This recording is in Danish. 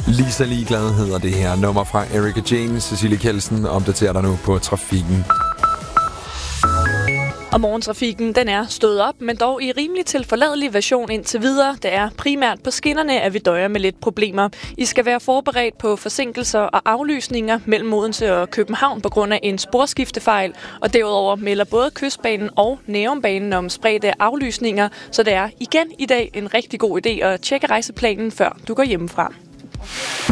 Lisa Ligeglad hedder det her nummer fra Erika Jane. Cecilie Kjeldsen opdaterer dig nu på trafikken. Og morgentrafikken, den er stået op, men dog i rimelig tilforladelig version indtil videre. Det er primært på skinnerne, at vi døjer med lidt problemer. I skal være forberedt på forsinkelser og aflysninger mellem Odense og København på grund af en sporskiftefejl. Og derudover melder både Kystbanen og Nærumbanen om spredte aflysninger. Så det er igen i dag en rigtig god idé at tjekke rejseplanen, før du går hjemmefra.